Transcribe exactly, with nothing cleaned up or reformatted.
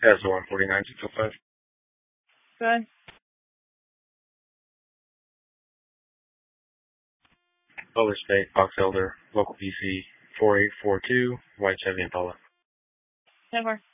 That's the one forty-nine six oh five. Good. Color State, Fox Elder, local P C four eight four two, White Chevy Impala. ten four.